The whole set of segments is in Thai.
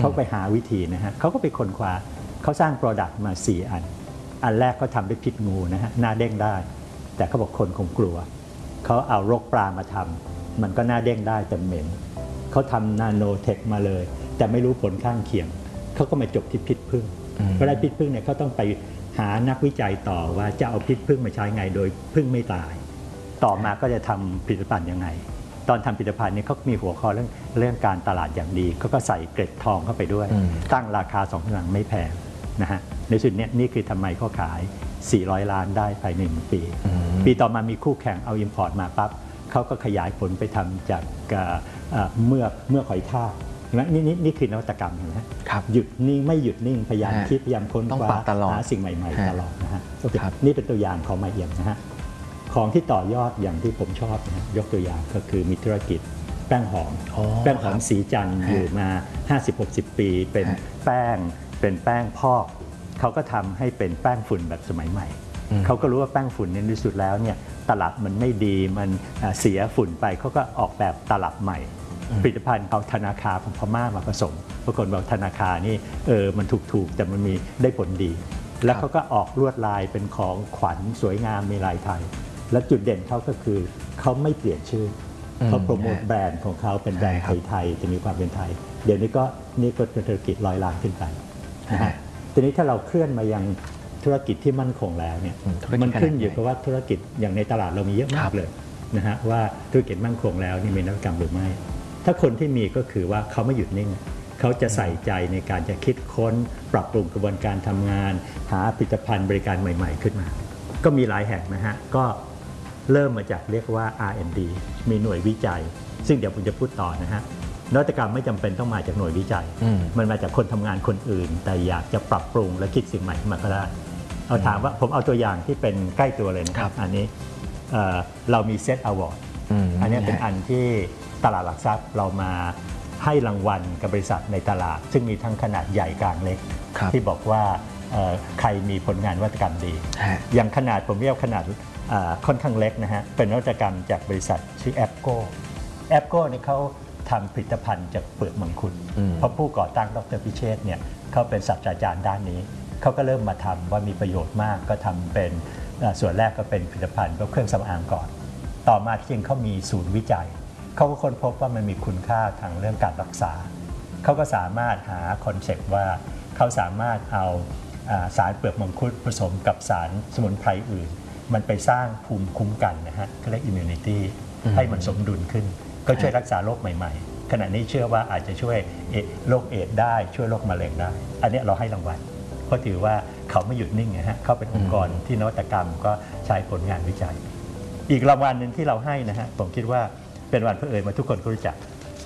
เขาไปหาวิธีนะฮะเขาก็ไปค้นคว้าเขาสร้าง Product มา4 อันแรกเขาทำด้วยพิษงูนะฮะหน้าเด้งได้แต่เขาบอกคนคงกลัวเขาเอารกปลามาทำมันก็หน้าเด้งได้แต่เหม็นเขาทำนาโนเทคมาเลยแต่ไม่รู้ผลข้างเคียงเขาก็มาจบที่พิษผึ้งเพราะได้พิษผึ้งเนี่ยเขาต้องไปหานักวิจัยต่อว่าจะเอาพิษผึ้งมาใช้ไงโดยผึ้งไม่ตายต่อมาก็จะทำผลิตภัณฑ์ยังไงตอนทำผลิตภัณฑ์นี้เขามีหัวข้อเรื่องการตลาดอย่างดีเขาก็ใส่เกล็ดทองเข้าไปด้วยตั้งราคา2 หลังไม่แพงนะฮะในสุดนี้นี่คือทำไมเขาขาย400 ล้านได้ภายใน1 ปีต่อมามีคู่แข่งเอา import มาปั๊บเขาก็ขยายผลไปทำจากเมือกหอยทากนี่คือนวัตกรรมนะหยุดนิ่งไม่หยุดนิ่งพยายามคิดพยายามค้นคว้าหาสิ่งใหม่ๆตลอดนะฮะนี่เป็นตัวอย่างของมาเอี่ยมนะฮะของที่ต่อยอดอย่างที่ผมชอบนะยกตัวอย่างก็คือมีธุรกิจแป้งหอมสีจันทร์อยู่มา 50-60 ปีเป็นแป้งพอกเขาก็ทำให้เป็นแป้งฝุ่นแบบสมัยใหม่เขาก็รู้ว่าแป้งฝุ่นในที่สุดแล้วเนี่ยตลับมันไม่ดีมันเสียฝุ่นไปเขาก็ออกแบบตลับใหม่ผลิตภัณฑ์เอาธนาคารของพม่ามาผสมปรากฏว่าธนาคารนี่มันถูกแต่มันมีได้ผลดีแล้วเขาก็ออกลวดลายเป็นของขวัญสวยงามมีลายไทยและจุดเด่นเขาก็คือเขาไม่เปลี่ยนชื่อเขาโปรโมทแบรนด์ของเขาเป็นแบรนด์ไทยจะมีความเป็นไทยเดี๋ยวนี้ก็เป็นธุรกิจ100 ล้านขึ้นไปนะฮะทีนี้ถ้าเราเคลื่อนมายังธุรกิจที่มั่นคงแล้วเนี่ยมันขึ้นอยู่กับว่าธุรกิจอย่างในตลาดเรามีเยอะมากเลยนะฮะว่าธุรกิจมั่นคงแล้วนี่มีนวัตกรรมหรือไม่ถ้าคนที่มีก็คือว่าเขาไม่หยุดนิ่งเขาจะใส่ใจในการจะคิดค้นปรับปรุงกระบวนการทำงานหาผลิตภัณฑ์บริการใหม่ๆขึ้นมาก็มีหลายแห่งนะฮะก็เริ่มมาจากเรียกว่า R&D มีหน่วยวิจัยซึ่งเดี๋ยวผมจะพูดต่อนะฮะนวัตกรรมไม่จำเป็นต้องมาจากหน่วยวิจัยมันมาจากคนทำงานคนอื่นแต่อยากจะปรับปรุงและคิดสิ่งใหม่ขึ้นมาก็ได้เอาถามว่าผมเอาตัวอย่างที่เป็นใกล้ตัวเลยนะครับอันนี้เรามีเซตอวอร์ดอันนี้เป็นอันที่ตลาดหลักทรัพย์เรามาให้รางวัลกับบริษัทในตลาดซึ่งมีทั้งขนาดใหญ่กลางเล็กที่บอกว่าใครมีผลงานนวัตกรรมดีอย่างขนาดผมเรียกขนาดค่อนข้างเล็กนะฮะเป็นนวัตกรรมจากบริษัทชื่อแอปโก้นี่เขาทำผลิตภัณฑ์จากเปลือกมังคุดเพราะผู้ก่อตั้งดร.พิเชษฐ์เนี่ยเขาเป็นศาสตราจารย์ด้านนี้เขาก็เริ่มมาทำว่ามีประโยชน์มากก็ทำเป็นส่วนแรกก็เป็นผลิตภัณฑ์ก็เครื่องสำอางก่อนต่อมาที่จริงเขามีศูนย์วิจัยเขาก็ค้นพบว่ามันมีคุณค่าทางเรื่องการรักษาเขาก็สามารถหาคอนเซ็ปต์ว่าเขาสามารถเอาสารเปลือกมังคุดผสมกับสารสมุนไพรอื่นมันไปสร้างภูมิคุ้มกันนะฮะเขาเรียก immunity ให้มันสมดุลขึ้นก็ช่วยรักษาโรคใหม่ๆขณะนี้เชื่อว่าอาจจะช่วยโรคเอดส์ได้ช่วยโรคมะเร็งได้อันนี้เราให้รางวัลเพราะถือว่าเขาไม่หยุดนิ่งนะฮะเขาเป็นองค์กรที่นวัตกรรมก็ใช้ผลงานวิจัยอีกรางวัลหนึ่งที่เราให้นะฮะผมคิดว่าเป็นวันเพื่อมาทุกคนก็รู้จัก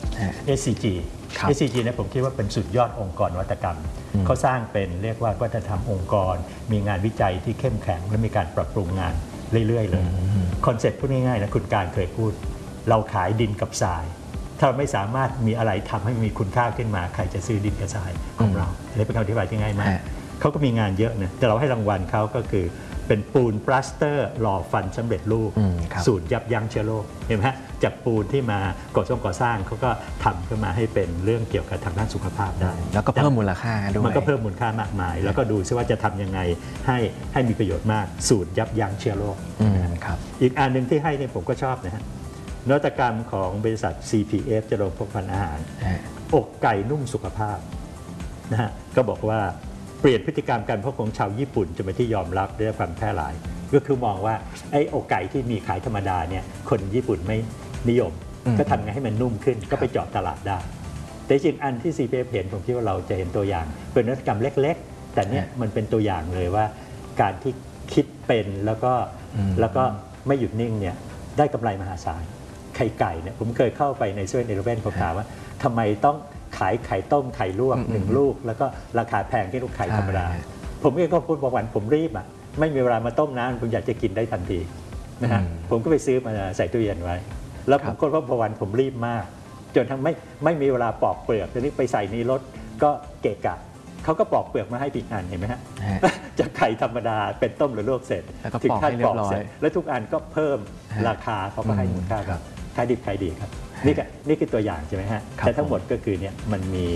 SCG เนี่ยผมคิดว่าเป็นสุดยอดองค์กรนวัตกรรมเขาสร้างเป็นเรียกว่าวัฒนธรรมองค์กรมีงานวิจัยที่เข้มแข็งและมีการปรับปรุงงานเรื่อยๆเลยคอนเซ็ปต์พูดง่ายๆนะคุณการเคยพูดเราขายดินกับทรายถ้าเราไม่สามารถมีอะไรทำให้มีคุณค่าขึ้นมาใครจะซื้อดินกับทรายของเราอันนี้เป็นคำอธิบายที่ง่ายมากเขาก็มีงานเยอะนะแต่เราให้รางวัลเขาก็คือเป็นปูนปลาสเตอร์หล่อฟันสำเร็จรูปสูตรยับยั้งเชื้อโรคเห็นไหมฮะจากปูนที่มาก่อสร้างเขาก็ทำขึ้นมาให้เป็นเรื่องเกี่ยวกับทางด้านสุขภาพได้แล้วก็เพิ่มมูลค่าด้วยมันก็เพิ่มมูลค่ามากมายแล้วก็ดูซิว่าจะทำยังไงให้มีประโยชน์มากสูตรยับยั้งเชื้อโรคอีกอันหนึ่งที่ให้เนี่ยผมก็ชอบนะฮะนวัตกรรมของบริษัท CPF เจริญพกพันอาหารอกไก่นุ่มสุขภาพนะฮะก็บอกว่าเปลี่ยนพฤติกรรมการพบของชาวญี่ปุ่นจนเป็นที่ยอมรับได้ความแพร่หลายก็คือมองว่าไอ้อกไก่ที่มีขายธรรมดาเนี่ยคนญี่ปุ่นไม่นิยมก็ทำไงให้มันนุ่มขึ้นก็ไปเจาะตลาดได้แต่จริงอันที่ CPF เห็นผมคิดว่าเราจะเห็นตัวอย่างเป็นนวัตกรรมเล็กๆแต่เนี่ยมันเป็นตัวอย่างเลยว่าการที่คิดเป็นแล้วก็ไม่หยุดนิ่งเนี่ยได้กำไรมหาศาลไข่ไก่เนี่ยผมเคยเข้าไปในเซเว่นอีเลฟเว่นผมถามว่าทำไมต้องขายไข่ต้มไข่ลวก1 ลูกแล้วก็ราคาแพงที่ลูกไข่ธรรมดาผมเองก็พูดบางวันผมรีบอ่ะไม่มีเวลามาต้มน้ำผมอยากจะกินได้ทันทีนะฮะผมก็ไปซื้อมาใส่ตู้เย็นไว้แล้วผมก็บางวันผมรีบมากจนทั้งไม่มีเวลาปอกเปลือกทีนี้ไปใส่ในรถก็เกะกะเขาก็ปอกเปลือกมาให้ปีกอันเห็นไหมฮะจากไข่ธรรมดาเป็นต้มหรือลวกเสร็จถึงขั้นปอกเสร็จแล้วทุกอันก็เพิ่มราคาเขาก็ให้มูลค่าครับขายดิบขายดีครับนี่คือตัวอย่างใช่ไหมฮะแต่ทั้งหมดก็คือเนี่ยมันมี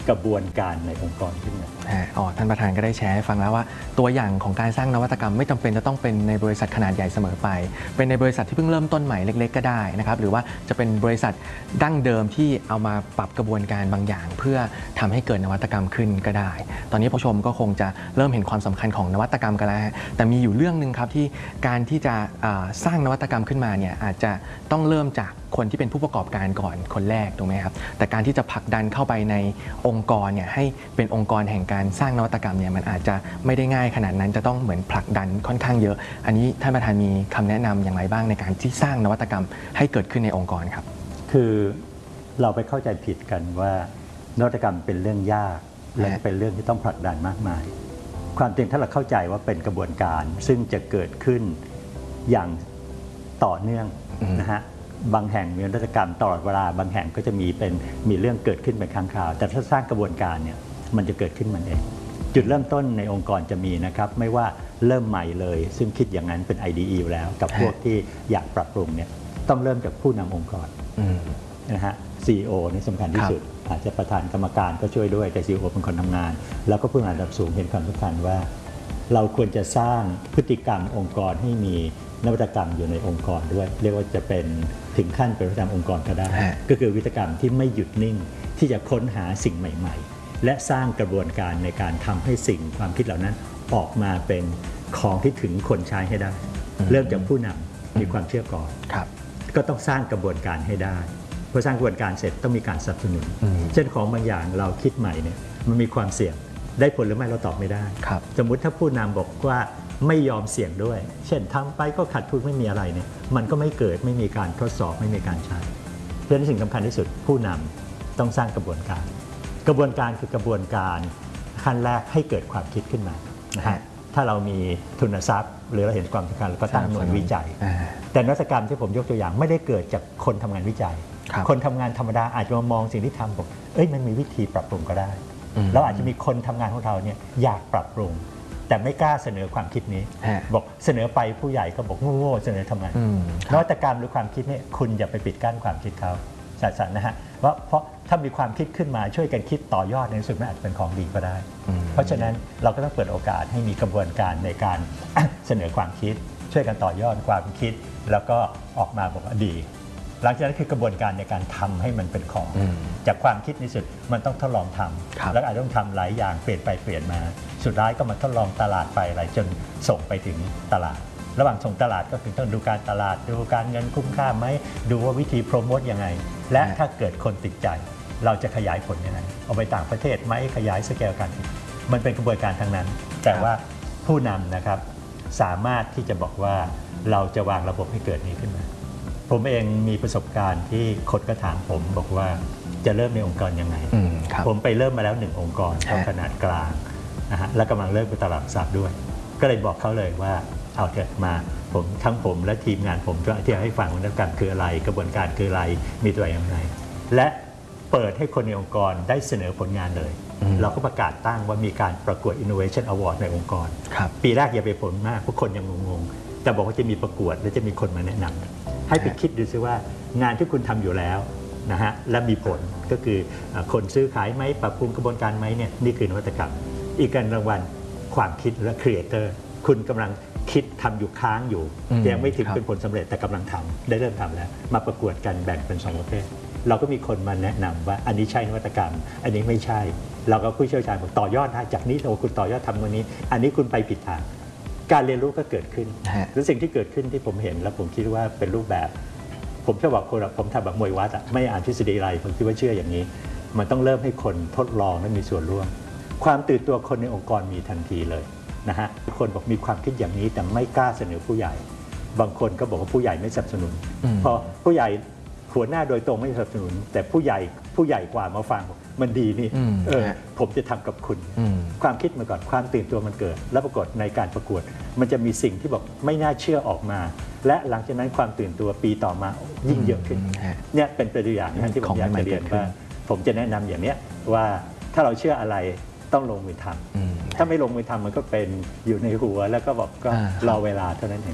กระบวนการในองค์กรขึ้นมาท่านประธานก็ได้แชร์ให้ฟังแล้วว่าตัวอย่างของการสร้างนวัตกรรมไม่จำเป็นจะต้องเป็นในบริษัทขนาดใหญ่เสมอไปเป็นในบริษัทที่เพิ่งเริ่มต้นใหม่เล็กๆก็ได้นะครับหรือว่าจะเป็นบริษัทดั้งเดิมที่เอามาปรับกระบวนการบางอย่างเพื่อทำให้เกิดนวัตกรรมขึ้นก็ได้ตอนนี้ผู้ชมก็คงจะเริ่มเห็นความสำคัญของนวัตกรรมกันแล้วแต่มีอยู่เรื่องนึงครับที่การที่จะสร้างนวัตกรรมขึ้นมาเนี่ยอาจจะต้องเริ่มจากคนที่เป็นผู้ประกอบการก่อนคนแรกถูกไหมครับแต่การที่จะผลักดันเข้าไปในองค์กรเนี่ยให้เป็นองค์กรแห่งการสร้างนวัตกรรมเนี่ยมันอาจจะไม่ได้ง่ายขนาดนั้นจะต้องเหมือนผลักดันค่อนข้างเยอะอันนี้ท่านประธานมีคำแนะนำอย่างไรบ้างในการที่สร้างนวัตกรรมให้เกิดขึ้นในองค์กรครับคือเราไปเข้าใจผิดกันว่านวัตกรรมเป็นเรื่องยากและเป็นเรื่องที่ต้องผลักดันมากมายความจริงถ้าเราเข้าใจว่าเป็นกระบวนการซึ่งจะเกิดขึ้นอย่างต่อเนื่องนะฮะบางแห่งมีนวัตกรรมตลอดเวลาบางแห่งก็จะมีเรื่องเกิดขึ้นเป็นครั้งคราวแต่ถ้าสร้างกระบวนการเนี่ยมันจะเกิดขึ้นมันเองจุดเริ่มต้นในองค์กรจะมีนะครับไม่ว่าเริ่มใหม่เลยซึ่งคิดอย่างนั้นเป็น IDE อยู่แล้วกับพวกที่อยากปรับปรุงเนี่ยต้องเริ่มจากผู้นำองค์กรนะฮะ CEO นี่สำคัญที่สุดอาจจะประธานกรรมการก็ช่วยด้วยแต่ CEO เป็นคนทำงานแล้วก็ผู้บริหารระดับสูงเห็นความสำคัญว่าเราควรจะสร้างพฤติกรรมองค์กรให้มีนวัตกรรมอยู่ในองค์กรด้วยเรียกว่าจะเป็นถึงขั้นเป็นพฤติกรรมองค์กรก็ได้ก็คือพฤติกรรมที่ไม่หยุดนิ่งที่จะค้นหาสิ่งใหม่ๆและสร้างกระบวนการในการทำให้สิ่งความคิดเหล่านั้นออกมาเป็นของที่ถึงคนใช้ให้ได้เริ่มจากผู้นำมีความเชื่อก่อนก็ต้องสร้างกระบวนการให้ได้พอสร้างกระบวนการเสร็จต้องมีการสนับสนุนเช่นของบางอย่างเราคิดใหม่เนี่ยมันมีความเสี่ยงได้ผลหรือไม่เราตอบไม่ได้สมมุติถ้าผู้นำบอกว่าไม่ยอมเสี่ยงด้วยเช่นทำไปก็ขาดทุนไม่มีอะไรเนี่ยมันก็ไม่เกิดไม่มีการทดสอบไม่มีการใช้เพราะฉะนั้นสิ่งสำคัญที่สุดผู้นำต้องสร้างกระบวนการคือกระบวนการขั้นแรกให้เกิดความคิดขึ้นมานะฮะถ้าเรามีทุนทรัพย์หรือเราเห็นความสำคัญเราก็ตั้งหน่วยวิจัยแต่นวัตกรรมที่ผมยกตัวอย่างไม่ได้เกิดจากคนทำงานวิจัยคนทำงานธรรมดาอาจจะมองสิ่งที่ทำบอกมันมีวิธีปรับปรุงก็ได้แล้วอาจจะมีคนทำงานของเราเนี่ยอยากปรับปรุงแต่ไม่กล้าเสนอความคิดนี้บอกเสนอไปผู้ใหญ่ก็บอกโง่ๆเสนอทำไมนวัตกรรมหรือความคิดนี่คุณอย่าไปปิดกั้นความคิดเขาสัตว์นะฮะเพราะถ้ามีความคิดขึ้นมาช่วยกันคิดต่อยอดในสุดมันอาจจะเป็นของดีก็ได้เพราะฉะนั้นเราก็ต้องเปิดโอกาสให้มีกระบวนการในการเสนอความคิดช่วยกันต่อยอดความคิดแล้วก็ออกมาบอกว่าดีหลังจากนั้นคือกระบวนการในการทำให้มันเป็นของจากความคิดในสุดมันต้องทดลองทำแล้วอาจจะต้องทำหลายอย่างเปลี่ยนไปเปลี่ยนมาสุดท้ายก็มาทดลองตลาดไปอะไรจนส่งไปถึงตลาดระหว่างส่งตลาดก็คือต้องดูการตลาดดูการเงินคุ้มค่าไหมดูว่าวิธีโปรโมทยังไงและถ้าเกิดคนติดใจเราจะขยายผลยังไงเอาไปต่างประเทศไหมขยายสเกลการมันเป็นกระบวนการทั้งนั้นแต่ว่าผู้นำนะครับสามารถที่จะบอกว่าเราจะวางระบบให้เกิดนี้ขึ้นมาผมเองมีประสบการณ์ที่คนก็ถามผมบอกว่าจะเริ่มในองค์กรยังไงผมไปเริ่มมาแล้ว1องค์กรขนาดกลางนะฮะและกำลังเริ่มไปตลาดหลักทรัพย์ด้วยก็เลยบอกเขาเลยว่าเอาเถอะมาผมและทีมงานผมก็อธิบายให้ฟังว่านวัตกรรมคืออะไรกระบวนการคืออะไรมีตัวอย่างไรและเปิดให้คนในองค์กรได้เสนอผลงานเลยเราก็ประกาศตั้งว่ามีการประกวด Innovation Award ในองค์กรปีแรกอย่าไปผลมากเพราะคนยังงงๆแต่บอกว่าจะมีประกวดและจะมีคนมาแนะนำให้ไปคิดดูซิว่างานที่คุณทำอยู่แล้วนะฮะและมีผลก็คือคนซื้อขายไหมปรับปรุงกระบวนการไหมเนี่ยนี่คือนวัตกรรมอีกการรางวัลความคิดและครีเอเตอร์คุณกำลังคิดทำอยู่ค้างอยู่ยังไม่ถึงเป็นผลสำเร็จแต่กำลังทำได้เริ่มทำแล้วมาประกวดกันแบ่งเป็น2ประเภทเราก็มีคนมาแนะนำว่าอันนี้ใช่นวัตกรรมอันนี้ไม่ใช่เราก็ผู้เชี่ยวชาญบอกต่อยอดนะจากนี้เราคุณต่อยอดทำวันนี้อันนี้คุณไปผิดทางการเรียนรู้ก็เกิดขึ้นและสิ่งที่เกิดขึ้นที่ผมเห็นและผมคิดว่าเป็นรูปแบบผมชอบบอกคนผมทำแบบมวยวัดไม่อ่านทฤษฎีอะไรผมคิดว่าเชื่ออย่างนี้มันต้องเริ่มให้คนทดลองและมีส่วนร่วมความตื่นตัวคนในองค์กรมีทันทีเลยนะฮะคนบอกมีความคิดอย่างนี้แต่ไม่กล้าเสนอผู้ใหญ่บางคนก็บอกว่าผู้ใหญ่ไม่สนับสนุนพอผู้ใหญ่หัวหน้าโดยตรงไม่สนับสนุนแต่ผู้ใหญ่กว่ามาฟังมันดีนี่ผมจะทำกับคุณความคิดมาก่อนความตื่นตัวมันเกิดแล้วปรากฏในการประกวดมันจะมีสิ่งที่บอกไม่น่าเชื่อออกมาและหลังจากนั้นความตื่นตัวปีต่อมายิ่งเยอะขึ้นเนี่ยเป็นตัวอย่างที่ผมอยากจะเรียนว่าผมจะแนะนำอย่างนี้ว่าถ้าเราเชื่ออะไรต้องลงมือทำถ้าไม่ลงมือทำมันก็เป็นอยู่ในหัวแล้วก็บอกก็รอเวลาเท่านั้นเอง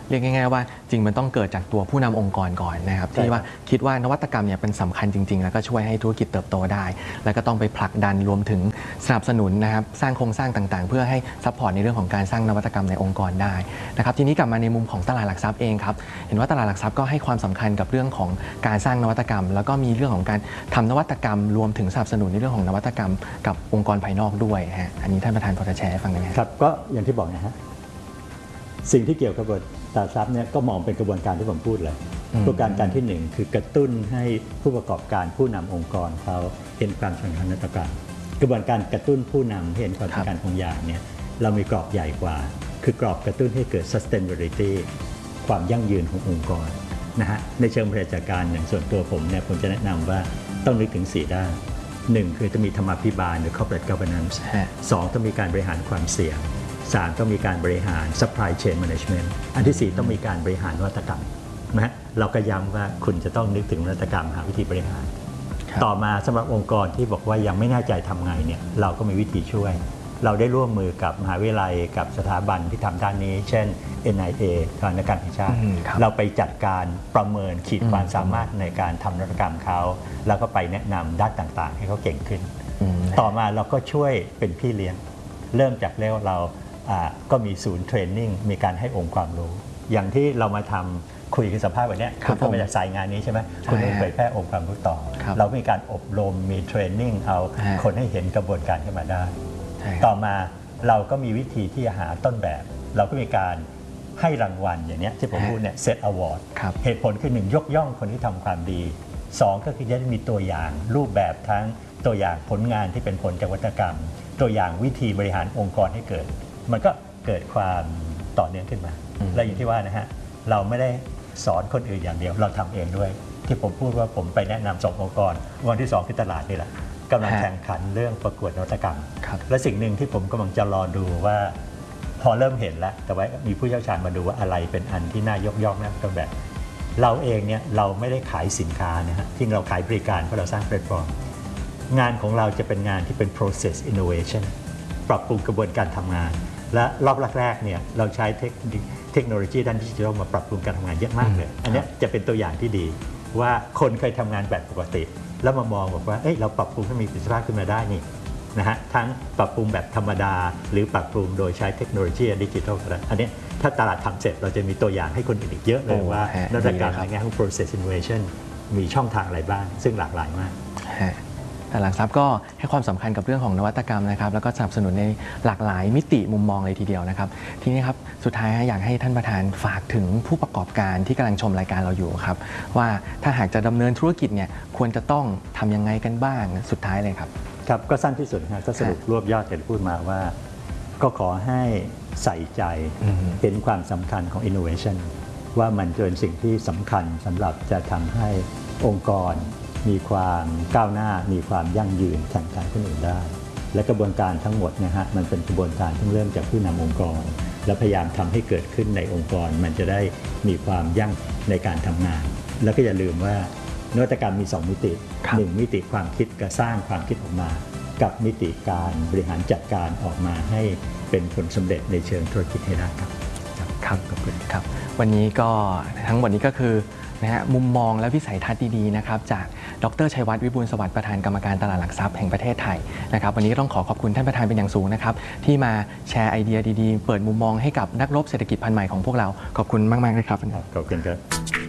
เรียกง่ายๆว่าจริงมันต้องเกิดจากตัวผู้นำองค์กรก่อนนะครับที่ว่าคิดว่านวัตกรรมเนี่ยเป็นสำคัญจริงๆแล้วก็ช่วยให้ธุรกิจเติบโตได้แล้วก็ต้องไปผลักดันรวมถึงสนับสนุนนะครับสร้างโครงสร้างต่างๆเพื่อให้ซัพพอร์ตในเรื่องของการสร้างนวัตกรรมในองค์กรได้นะครับทีนี้กลับมาในมุมของตลาดหลักทรัพย์เองครับเห็นว่าตลาดหลักทรัพย์ก็ให้ความสำคัญกับเรื่องของการสร้างนวัตกรรมแล้วก็มีเรื่องของการทำนวัตกรรมรวมถึงสนับสนุนในเรื่องของนวัตกรรมกับองค์กรภายนอกด้วยฮะอันนี้ท่านประธานพอจะแชร์ให้ฟังได้ไหมครับก็อย่างที่บอกนะฮะสิ่งที่เกี่ยวกับตลาดทรัพย์เนี่ยก็มองเป็นกระบวนการที่ผมพูดเลยกระบวนการที่ 1 คือกระตุ้นให้ผู้ประกอบการผู้นำองค์กรเขาเห็นความสำคัญนวัตกรรมกระบวนการกระตุ้นผู้นำเห็นความสำคัญของอย่างเนี่ยเรามีกรอบใหญ่กว่าคือกรอบกระตุ้นให้เกิด sustainability ความยั่งยืนขององค์กรนะฮะในเชิงบริหารจัดการอย่างส่วนตัวผมเนี่ยผมจะแนะนำว่าต้องนึกถึง4ด้าน1คือจะมีธรรมาภิบาลหรือ corporate governance 2ต้องมีการบริหารความเสี่ยง3ต้องมีการบริหาร supply chain management อันที่4ต้องมีการบริหารนวัตกรรมนะเราก็ย้ำว่าคุณจะต้องนึกถึงนวัตกรรมหาวิธีบริหารต่อมาสำหรับองค์กรที่บอกว่ายังไม่แน่ใจทำไงเนี่ยเราก็มีวิธีช่วยเราได้ร่วมมือกับมหาวิทยาลัยกับสถาบันที่ทำด้านนี้เช่น NIA ธนาคารแห่งชาติเราไปจัดการประเมินขีดความสามารถในการทำนวัตกรรมเขาแล้วก็ไปแนะนำด้านต่างๆให้เขาเก่งขึ้นต่อมาเราก็ช่วยเป็นพี่เลี้ยงเริ่มจากแล้วเราก็มีศูนย์เทรนนิ่งมีการให้องค์ความรู้อย่างที่เรามาทำคุยกันสัมภาษณ์แบบนี้คุณก็มาจากสายงานนี้ใช่ไหมคุณต้องเผยแพร่องค์ความรู้ต่อเรามีการอบรมมีเทรนนิ่งเอาคนให้เห็นกระบวนการขึ้นมาได้ต่อมาเราก็มีวิธีที่จะหาต้นแบบเราก็มีการให้รางวัลอย่างนี้ที่ผมพูดเนี่ยเซตอวอร์ดเหตุผลคือ1ยกย่องคนที่ทำความดี2ก็คือจะได้มีตัวอย่างรูปแบบทั้งตัวอย่างผลงานที่เป็นผลจากนวัตกรรมตัวอย่างวิธีบริหารองค์กรให้เกิดมันก็เกิดความต่อเนื่องขึ้นมาและอย่างที่ว่านะฮะเราไม่ได้สอนคนอื่นอย่างเดียวเราทำเองด้วยที่ผมพูดว่าผมไปแนะนำ2องค์กรที่2คือตลาดนี่แหละกำลังแข่งขันเรื่องประกวดนวัตกรรมและสิ่งหนึ่งที่ผมกำลังจะรอดูว่าพอเริ่มเห็นแล้วแต่ว่ามีผู้เชี่ยวชาญมาดูว่าอะไรเป็นอันที่น่ายกย่องนะต้นแบบเราเองเนี่ยเราไม่ได้ขายสินค้านะฮะที่เราขายบริการเพราะเราสร้างแพลตฟอร์มงานของเราจะเป็นงานที่เป็น process innovation ปรับปรุงกระบวนการทำงานและรอบแรกๆเนี่ยเราใช้เทคโนโลยีด้านดิจิทัลมาปรับปรุงการทำงานเยอะมากเลยอันนี้จะเป็นตัวอย่างที่ดีว่าคนเคยทำงานแบบปกติแล้วมามองบอกว่าเราปรับปรุงให้มีประสิทธิภาพขึ้นมาได้นี่นะฮะทั้งปรับปรุงแบบธรรมดาหรือปรับปรุงโดยใช้เทคโนโลยีดิจิทัลอันนี้ถ้าตลาดทำเสร็จเราจะมีตัวอย่างให้คนอื่นอีกเยอะเลยว่านวัตกรรมในแง่ของ process innovation มีช่องทางอะไรบ้างซึ่งหลากหลายมากตลาดหลักทรัพย์ก็ให้ความสำคัญกับเรื่องของนวัตกรรมนะครับแล้วก็สนับสนุนในหลากหลายมิติมุมมองเลยทีเดียวนะครับทีนี้ครับสุดท้ายอยากให้ท่านประธานฝากถึงผู้ประกอบการที่กำลังชมรายการเราอยู่ครับว่าถ้าหากจะดำเนินธุรกิจเนี่ยควรจะต้องทำยังไงกันบ้างสุดท้ายเลยครับครับก็สั้นที่สุดนะก็สรุปรวบยอดที่พูดมาว่าก็ขอให้ใส่ใจเห็นความสำคัญของ innovation ว่ามันเป็นสิ่งที่สำคัญสำหรับจะทำให้องค์กรมีความก้าวหน้ามีความยั่งยืนแข่งขันคนอื่นได้และกระบวนการทั้งหมดนะฮะมันเป็นกระบวนการที่เริ่มจากผู้นำองค์กรและพยายามทำให้เกิดขึ้นในองค์กรมันจะได้มีความยั่งในการทำงานแล้วก็อย่าลืมว่านวัตกรรมมี2มิติ1มิติความคิดก็สร้างความคิดออกมากับมิติการบริหารจัดการออกมาให้เป็นผลสำเร็จในเชิงธุรกิจให้ได้ครับครับขอบคุณครับวันนี้ก็ทั้งหมดนี้ก็คือมุมมองและวิสัยทัศน์ดีๆนะครับจากดร.ชัยวัฒน์วิบูลย์สวัสดิ์ประธานกรรมการตลาดหลักทรัพย์แห่งประเทศไทยนะครับวันนี้ก็ต้องขอบคุณท่านประธานเป็นอย่างสูงนะครับที่มาแชร์ไอเดียดีๆเปิดมุมมองให้กับนักรบเศรษฐกิจพันธุ์ใหม่ของพวกเราขอบคุณมากๆเลยครับขอบคุณครับ